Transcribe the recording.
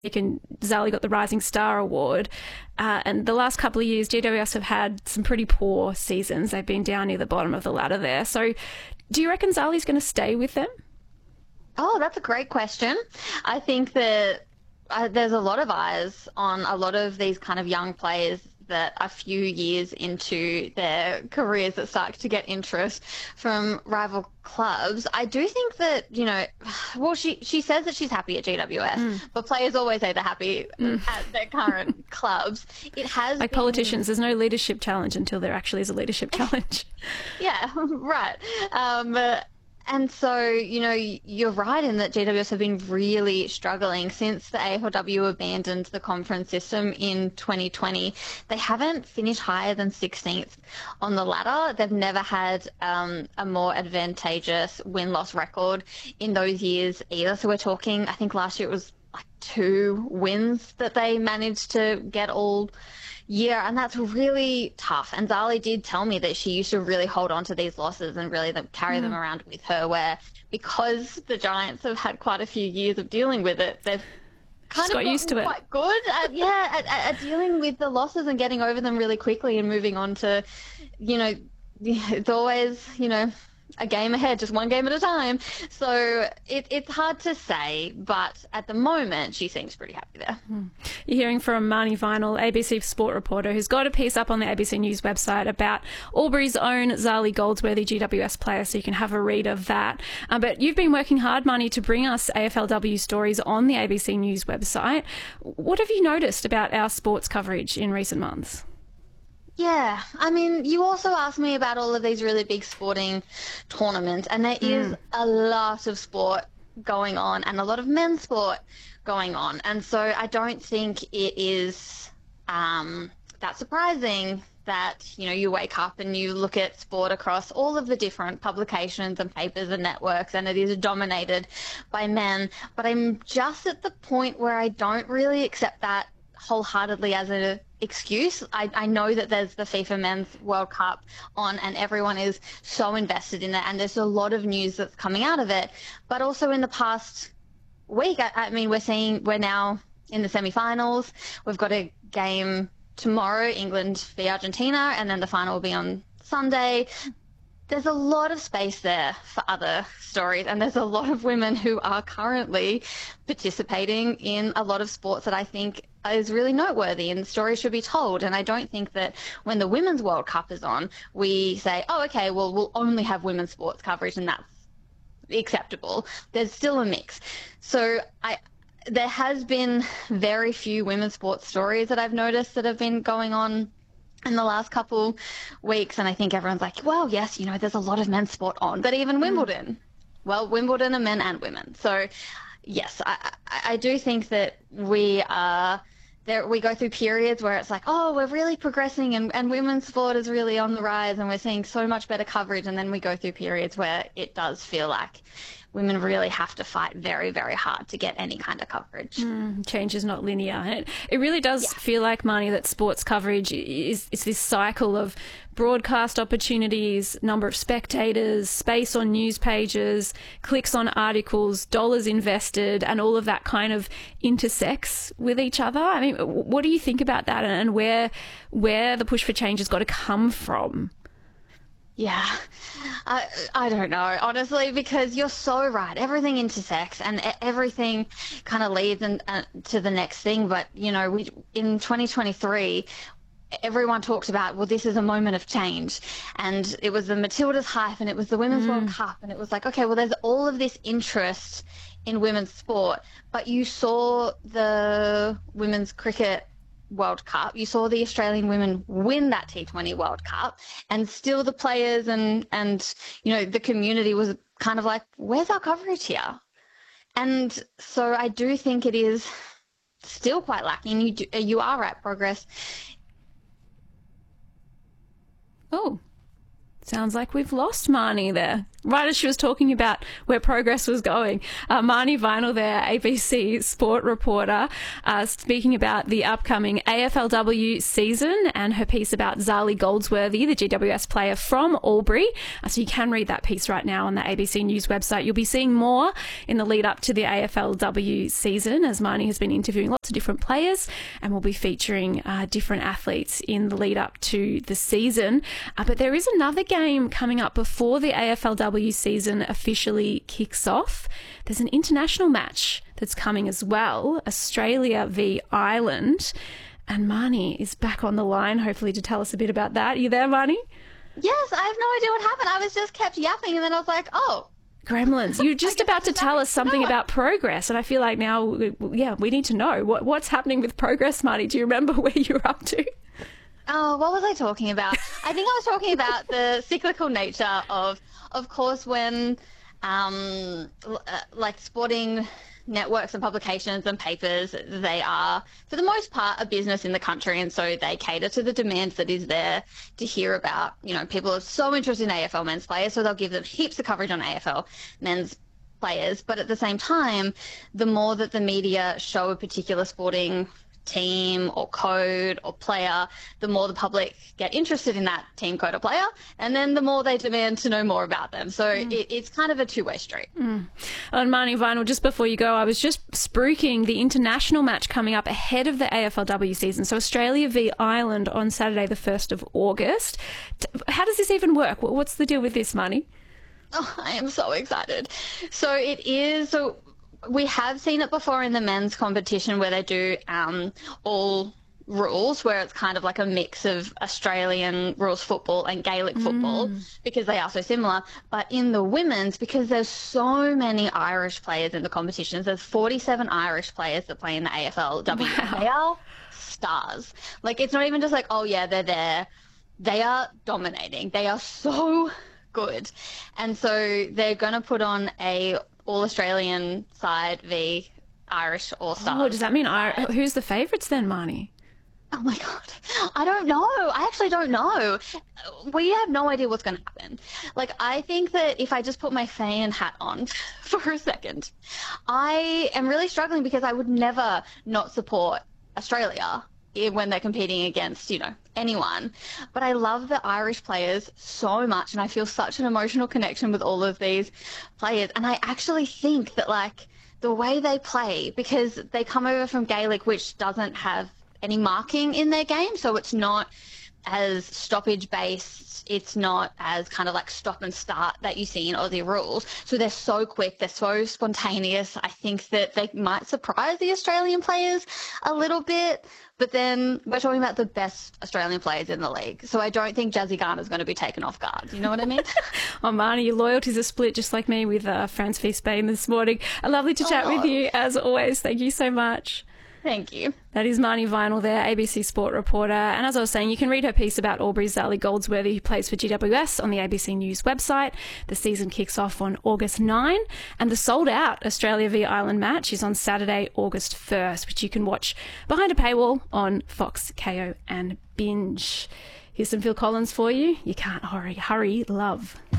and Zali got the Rising Star Award. And the last couple of years, GWS have had some pretty poor seasons. They've been down near the bottom of the ladder there. So do you reckon Zali's going to stay with them? Oh, that's a great question. I think that there's a lot of eyes on a lot of these kind of young players that a few years into their careers that start to get interest from rival clubs. I do think that, well, she says that she's happy at GWS, but players always say they're happy at their current clubs. It has like politicians, there's no leadership challenge until there actually is a leadership challenge. Yeah, right. And so, you're right in that GWS have been really struggling since the AFLW abandoned the conference system in 2020. They haven't finished higher than 16th on the ladder. They've never had a more advantageous win-loss record in those years either. So we're talking, I think last year it was like 2 wins that they managed to get all year, and that's really tough. And Zali did tell me that she used to really hold on to these losses and really carry them around with her, where because the Giants have had quite a few years of dealing with it, they've kind of got used to it. Quite good at dealing with the losses and getting over them really quickly and moving on to, it's always, a game ahead, just one game at a time. So it's hard to say, but at the moment, she seems pretty happy there. You're hearing from Marnie Vinall, ABC sport reporter, who's got a piece up on the ABC News website about Albury's own Zali Goldsworthy, GWS player, so you can have a read of that. But you've been working hard, Marnie, to bring us AFLW stories on the ABC News website. What have you noticed about our sports coverage in recent months? Yeah, I mean, you also asked me about all of these really big sporting tournaments, and there is a lot of sport going on and a lot of men's sport going on. And so I don't think it is that surprising that, you wake up and you look at sport across all of the different publications and papers and networks, and it is dominated by men. But I'm just at the point where I don't really accept that wholeheartedly as an excuse. I know that there's the FIFA Men's World Cup on and everyone is so invested in it, and there's a lot of news that's coming out of it. But also in the past week, I mean, we're now in the semi-finals. We've got a game tomorrow, England v Argentina, and then the final will be on Sunday. There's a lot of space there for other stories, and there's a lot of women who are currently participating in a lot of sports that I think is really noteworthy, and the story should be told. And I don't think that when the Women's World Cup is on, we say, oh, okay, well, we'll only have women's sports coverage and that's acceptable. There's still a mix. So there has been very few women's sports stories that I've noticed that have been going on in the last couple weeks, and I think everyone's like, well, yes, there's a lot of men's sport on, but even Wimbledon. Well, Wimbledon are men and women. So, yes, I do think that we go through periods where it's like, oh, we're really progressing and women's sport is really on the rise and we're seeing so much better coverage, and then we go through periods where it does feel like women really have to fight very, very hard to get any kind of coverage. Change is not linear. And it really does feel like, Marnie, that sports coverage is this cycle of broadcast opportunities, number of spectators, space on news pages, clicks on articles, dollars invested, and all of that kind of intersects with each other. I mean, what do you think about that, and where the push for change has got to come from? Yeah, I don't know, honestly, because you're so right. Everything intersects and everything kind of leads to the next thing. But, in 2023, everyone talks about, well, this is a moment of change. And it was the Matildas hype and it was the Women's World Cup. And it was like, okay, well, there's all of this interest in women's sport. But you saw the Women's Cricket World Cup, you saw the Australian women win that T20 World Cup, and still the players and the community was kind of like, where's our coverage here? And so I do think it is still quite lacking. You are right, progress. Oh, sounds like we've lost Marnie there. right as she was talking about where progress was going. Marnie Vinyl there, ABC sport reporter, speaking about the upcoming AFLW season and her piece about Zali Goldsworthy, the GWS player from Albury. So you can read that piece right now on the ABC News website. You'll be seeing more in the lead up to the AFLW season, as Marnie has been interviewing lots of different players and will be featuring different athletes in the lead up to the season. But there is another game coming up before the AFLW season officially kicks off. There's an international match that's coming as well, Australia v Ireland, and Marnie is back on the line, hopefully to tell us a bit about that. Are you there, Marnie? Yes, I have no idea what happened. I was just kept yapping and then I was like, oh, Gremlins. You're just about to tell us something about progress, and I feel like now, we need to know what's happening with progress, Marnie. Do you remember where you were up to? Oh, what was I talking about? I think I was talking about the cyclical nature of course, when like sporting networks and publications and papers, they are, for the most part, a business in the country, and so they cater to the demand that is there to hear about. You know, people are so interested in AFL men's players, so they'll give them heaps of coverage on AFL men's players. But at the same time, the more that the media show a particular sporting team or code or player, the more the public get interested in that team, code or player, and then the more they demand to know more about them. So it's kind of a two-way street. And Marnie Vinyl, just before you go, I was just spruiking the international match coming up ahead of the AFLW season. So Australia v Ireland on Saturday the 1st of August. How does this even work? What's the deal with this, Marnie? Oh, I am so excited. So it is... So we have seen it before in the men's competition where they do all rules, where it's kind of like a mix of Australian rules football and Gaelic football because they are so similar. But in the women's, because there's so many Irish players in the competitions, there's 47 Irish players that play in the AFLW. Wow. They are stars. Like, it's not even just like, oh yeah, they're there. They are dominating. They are so good. And so they're going to put on a all-Australian side v Irish All-Stars. Oh, does that mean who's the favourites then, Marnie? Oh my God. I don't know. I actually don't know. We have no idea what's going to happen. Like, I think that if I just put my fan hat on for a second, I am really struggling because I would never not support Australia when they're competing against, you know, anyone. But I love the Irish players so much, and I feel such an emotional connection with all of these players. And I actually think that, like, the way they play, because they come over from Gaelic, which doesn't have any marking in their game, so it's not as stoppage based, it's not as kind of like stop and start that you see in Aussie rules. So they're so quick, they're so spontaneous. I think that they might surprise the Australian players a little bit, but then we're talking about the best Australian players in the league. So I don't think Jazzy Garner's going to be taken off guard. You know what I mean? Oh, Marnie, your loyalties are split just like me with France v Spain this morning. Lovely to chat with you as always. Thank you so much. Thank you. That is Marnie Vinyl there, ABC Sport reporter. And as I was saying, you can read her piece about Albury's Zali Goldsworthy, who plays for GWS, on the ABC News website. The season kicks off on August 9, and the sold-out Australia v Ireland match is on Saturday, August 1st, which you can watch behind a paywall on Fox, Kayo and Binge. Here's some Phil Collins for you. You can't hurry, love.